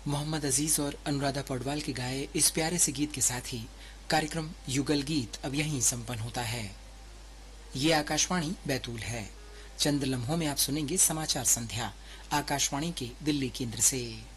मोहम्मद अजीज और अनुराधा पौडवाल के गाए इस प्यारे से गीत के साथ ही कार्यक्रम युगल गीत अब यहीं संपन्न होता है। ये आकाशवाणी बैतूल है। चंद लम्हों में आप सुनेंगे समाचार संध्या आकाशवाणी के दिल्ली केंद्र से।